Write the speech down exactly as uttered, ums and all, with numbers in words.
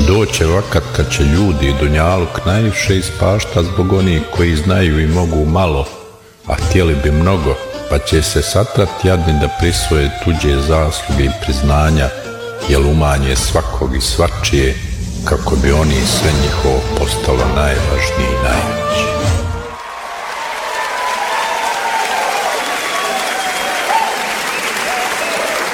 Doće vakat kad će ljudi i dunjaluk najviše ispašta zbog onih koji znaju i mogu malo, a htjeli bi mnogo, pa će se satrat jadni da prisvoje tuđe zasluge i priznanja, jel umanje svakog i svačije, kako bi oni sve njihovo postalo najvažnije i najvažnije.